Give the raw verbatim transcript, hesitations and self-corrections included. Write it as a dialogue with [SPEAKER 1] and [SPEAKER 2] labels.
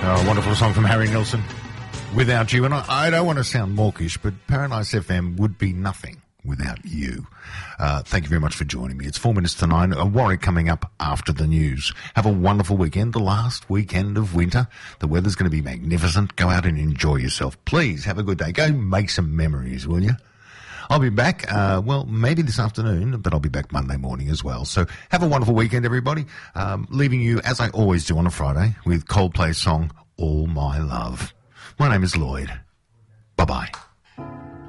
[SPEAKER 1] Oh, a wonderful song from Harry Nilsson. Without you, and I, I don't want to sound mawkish, but Paradise F M would be nothing without you. Uh, thank you very much for joining me. It's four minutes to nine. A Warwick coming up after the news. Have a wonderful weekend, the last weekend of winter. The weather's going to be magnificent. Go out and enjoy yourself. Please have a good day. Go make some memories, will you? I'll be back, uh, well, maybe this afternoon, but I'll be back Monday morning as well. So have a wonderful weekend, everybody. Um, leaving you, as I always do on a Friday, with Coldplay's song, All My Love. My name is Lloyd. Bye-bye.